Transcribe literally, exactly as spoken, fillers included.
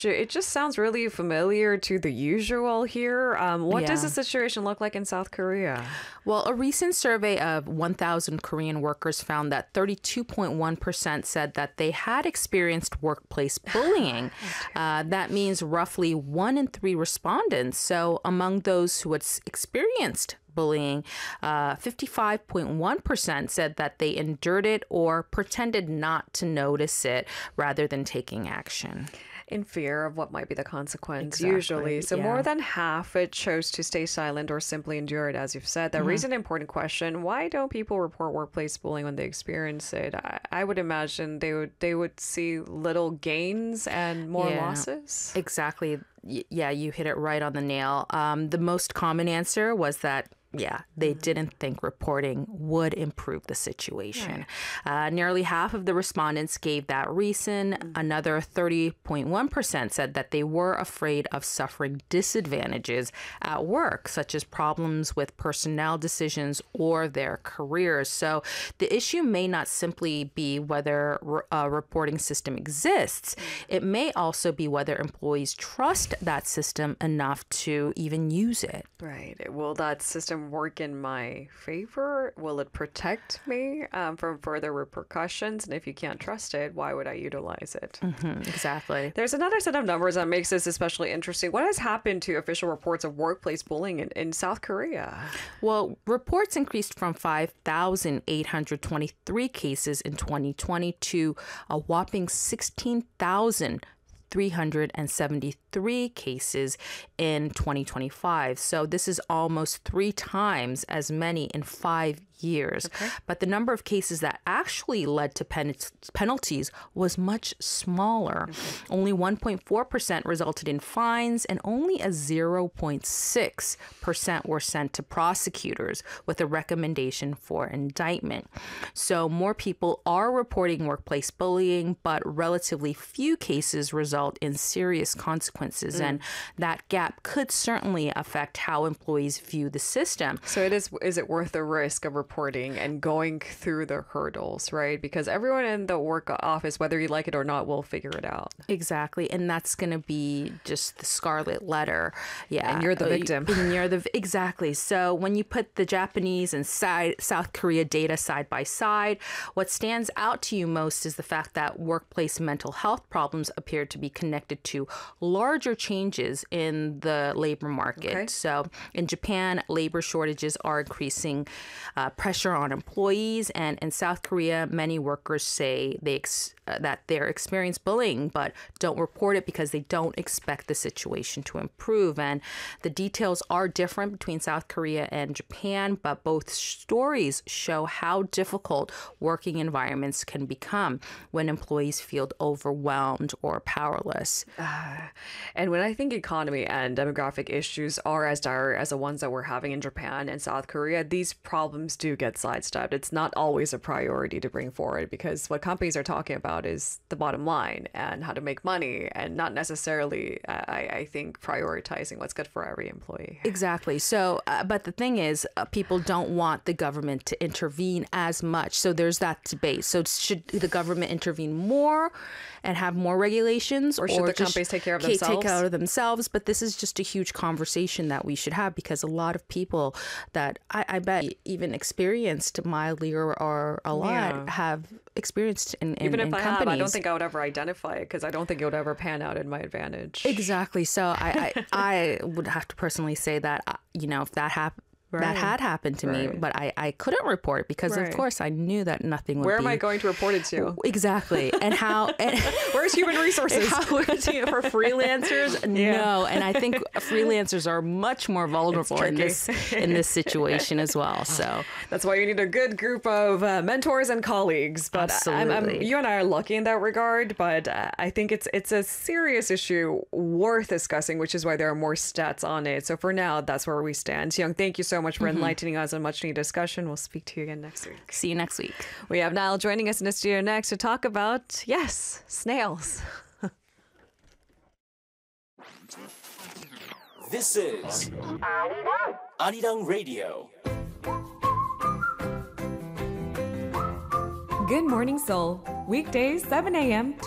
It just sounds really familiar to the usual here. Um, what does Yeah. the situation look like in South Korea? Well, a recent survey of one thousand Korean workers found that thirty-two point one percent said that they had experienced workplace bullying. Uh, that means roughly one in three respondents. So among those who had s- experienced bullying, uh, fifty-five point one percent said that they endured it or pretended not to notice it rather than taking action. In fear of what might be the consequence, Exactly, usually. So yeah. more than half it chose to stay silent or simply endure it, as you've said. That Mm-hmm. raises an important question. Why don't people report workplace bullying when they experience it? I, I would imagine they would they would see little gains and more Yeah. losses. Exactly. Y- yeah, you hit it right on the nail. Um, the most common answer was that, yeah, they didn't think reporting would improve the situation. Uh, nearly half of the respondents gave that reason. Another thirty point one percent said that they were afraid of suffering disadvantages at work, such as problems with personnel decisions or their careers. So the issue may not simply be whether re- a reporting system exists, it may also be whether employees trust that system enough to even use it. Right. Will that system work in my favor? Will it protect me um, from further repercussions? And if you can't trust it, why would I utilize it? Mhm, exactly. There's another set of numbers that makes this especially interesting. What has happened to official reports of workplace bullying in, in South Korea? Well, reports increased from five thousand eight hundred twenty-three cases in twenty twenty to a whopping sixteen thousand three hundred seventy-three cases in twenty twenty-five. So this is almost three times as many in five years. But the number of cases that actually led to pen- penalties was much smaller. Only one point four percent resulted in fines, and only a zero point six percent were sent to prosecutors with a recommendation for indictment. So more people are reporting workplace bullying, but relatively few cases result in serious consequences. And that gap could certainly affect how employees view the system. So it is is it worth the risk of reporting and going through the hurdles, right? Because everyone in the work office, whether you like it or not, will figure it out. Exactly. And that's going to be just the scarlet letter. Yeah. And you're the Uh, victim. And you're the, exactly. So when you put the Japanese and side, South Korea data side by side, what stands out to you most is the fact that workplace mental health problems appear to be connected to larger changes in the labor market. Okay. So in Japan, labor shortages are increasing uh, pressure on employees. And in South Korea, many workers say they ex- uh, that they're experiencing bullying, but don't report it because they don't expect the situation to improve. And the details are different between South Korea and Japan, but both stories show how difficult working environments can become when employees feel overwhelmed or powerless. And when I think economy and demographic issues are as dire as the ones that we're having in Japan and South Korea, these problems do get sidestepped. It's not always a priority to bring forward because what companies are talking about is the bottom line and how to make money and not necessarily, I, I think, prioritizing what's good for every employee. Exactly. So, uh, but the thing is, uh, people don't want the government to intervene as much. So there's that debate. So should the government intervene more and have more regulations, Or should the just companies take care of ca- themselves? Take care of themselves. But this is just a huge conversation that we should have because a lot of people that I, I bet even experienced mildly or, or a lot Yeah. have experienced in, in, Even if in I companies. have, I don't think I would ever identify it because I don't think it would ever pan out in my advantage. Exactly. So I, I, I would have to personally say that, uh, you know, if that happened, Right. that had happened to me, Right. but I, I couldn't report because, Right. of course, I knew that nothing would Where be. am I going to report it to? Exactly. And how. And Where's human resources? how we're doing it for freelancers? Yeah. No. And I think freelancers are much more vulnerable in tricky. this in this situation as well. So That's why you need a good group of uh, mentors and colleagues. But I'm, I'm, Absolutely. you and I are lucky in that regard. But uh, I think it's it's a serious issue worth discussing, which is why there are more stats on it. So for now, that's where we stand. Young, thank you so much for enlightening us on much needed discussion. We'll speak to you again next week. see you next week. We have Niall joining us in the studio next to talk about, yes, snails. This is Arirang Radio. Good Morning Seoul, weekdays seven a.m. to